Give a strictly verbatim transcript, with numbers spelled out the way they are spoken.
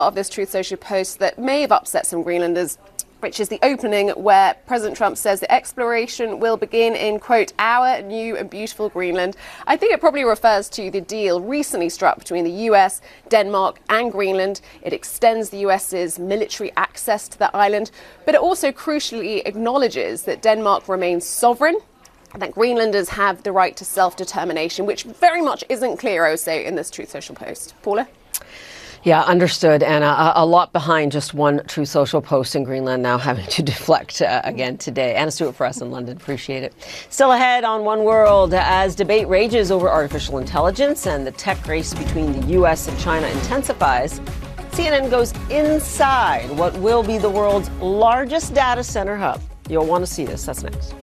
of this Truth Social post that may have upset some Greenlanders, which is the opening where President Trump says the exploration will begin in, quote, our new and beautiful Greenland. I think it probably refers to the deal recently struck between the U S, Denmark and Greenland. It extends the US's military access to the island, but it also crucially acknowledges that Denmark remains sovereign, that Greenlanders have the right to self-determination, which very much isn't clear, I would say, in this Truth Social post. Paula? Yeah, understood, Anna. A, a lot behind just one Truth Social post in Greenland now having to deflect uh, again today. Anna Stewart for us in London. Appreciate it. Still ahead on One World, as debate rages over artificial intelligence and the tech race between the U S and China intensifies, C N N goes inside what will be the world's largest data center hub. You'll want to see this. That's next.